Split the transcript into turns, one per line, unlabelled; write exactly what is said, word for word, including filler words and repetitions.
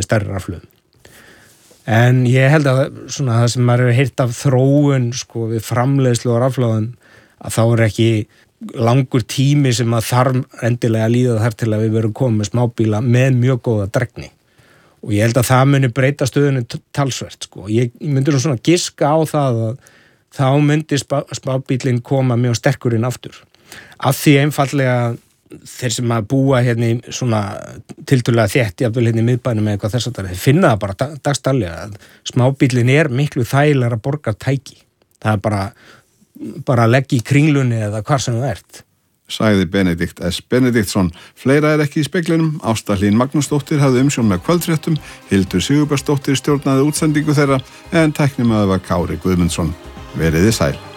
stærri rafhlöðum. En ég held að svona það sem maður hefur heyrt af þróun sko við framleiðslu á rafhlöðum að þá er ekki langur tími sem að þarf endilega að líða þar til að við verum komið með smábíla með mjög góða drægni. Og ég held að það muni breyta stöðunni talsvert sko. Ég myndi nú svona giska á það að þá myndi smábílinn koma mjög sterkur inn aftur. Af því einfallega þeir sem að búa hérna í svona tiltölulega þétt jafnvel hérna í miðbænum eða eitthvað þess að þeir finna það bara dagsdaglega að smábíllinn er miklu þægilegra borgartæki. Það er bara, bara að leggja í kringlunni eða hvar sem það ert.
Sagði Benedikt S. Benediktsson. Fleira er ekki í speglinum. Ásta Hlín Magnúsdóttir hafði umsjón með kvöldfréttum, Hildur Sigurbergsdóttir stjórnaði útsendingu þeirra en tæknimaður var Kári Guðmundsson. Veriði sæl.